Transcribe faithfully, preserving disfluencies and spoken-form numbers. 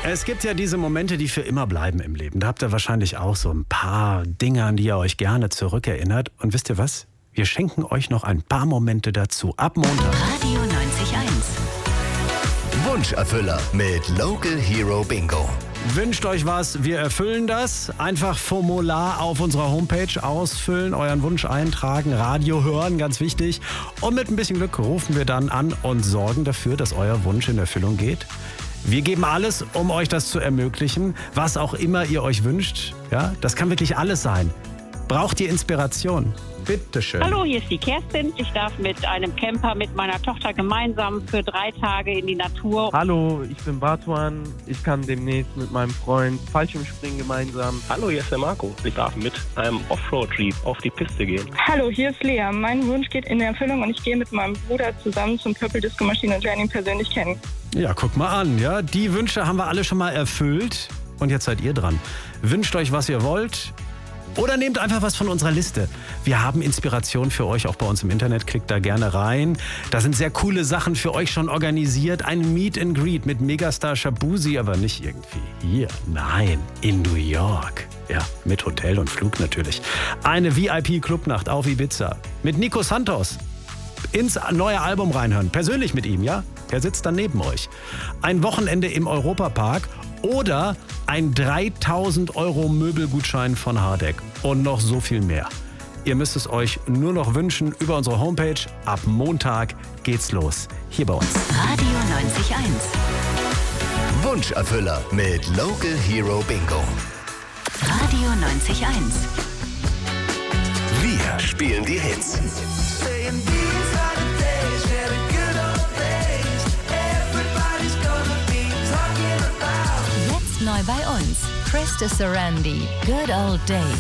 Es gibt ja diese Momente, die für immer bleiben im Leben. Da habt ihr wahrscheinlich auch so ein paar Dinge, an die ihr euch gerne zurückerinnert. Und wisst ihr was? Wir schenken euch noch ein paar Momente dazu. Ab Montag. Radio neunzig Komma eins. Wunscherfüller mit Local Hero Bingo. Wünscht euch was, wir erfüllen das. Einfach Formular auf unserer Homepage ausfüllen, euren Wunsch eintragen, Radio hören, ganz wichtig. Und mit ein bisschen Glück rufen wir dann an und sorgen dafür, dass euer Wunsch in Erfüllung geht. Wir geben alles, um euch das zu ermöglichen, was auch immer ihr euch wünscht. Ja, das kann wirklich alles sein. Braucht ihr Inspiration? Bitteschön. Hallo, hier ist die Kerstin. Ich darf mit einem Camper mit meiner Tochter gemeinsam für drei Tage in die Natur. Hallo, ich bin Batuan. Ich kann demnächst mit meinem Freund Fallschirmspringen gemeinsam. Hallo, hier ist der Marco. Ich darf mit einem Offroad-Jeep auf die Piste gehen. Hallo, hier ist Lea. Mein Wunsch geht in Erfüllung und ich gehe mit meinem Bruder zusammen zum Purple Disco Machine und lerne ihn persönlich kennen. Ja, guck mal an. Ja, die Wünsche haben wir alle schon mal erfüllt. Und jetzt seid ihr dran. Wünscht euch, was ihr wollt. Oder nehmt einfach was von unserer Liste. Wir haben Inspiration für euch auch bei uns im Internet. Klickt da gerne rein. Da sind sehr coole Sachen für euch schon organisiert. Ein Meet and Greet mit Megastar Shabuzi, aber nicht irgendwie hier. Nein, in New York. Ja, mit Hotel und Flug natürlich. Eine V I P-Clubnacht auf Ibiza. Mit Nico Santos. Ins neue Album reinhören. Persönlich mit ihm, ja? Er sitzt dann neben euch. Ein Wochenende im Europapark oder ein dreitausend Euro Möbelgutschein von Hardegg. Und noch so viel mehr. Ihr müsst es euch nur noch wünschen über unsere Homepage. Ab Montag geht's los. Hier bei uns. Radio neunzig Komma eins. Wunscherfüller mit Local Hero Bingo. Radio neunzig Komma eins. Wir spielen die Hits. Jetzt neu bei uns. Krista Sarandi. Good Old Days.